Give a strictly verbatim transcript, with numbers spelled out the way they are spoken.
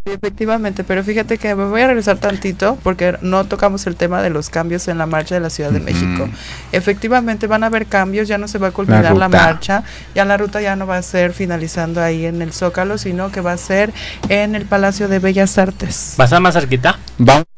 Efectivamente, pero fíjate que me voy a regresar tantito porque no tocamos el tema de los cambios en la marcha de la Ciudad de Ujú. México. Efectivamente van a haber cambios, ya no se va a culminar la, ruta. marcha, ya la ruta ya no va a ser finalizando ahí en el Zócalo, sino que va a ser en el Palacio de Bellas Artes. ¿Va a estar más cerquita? Vamos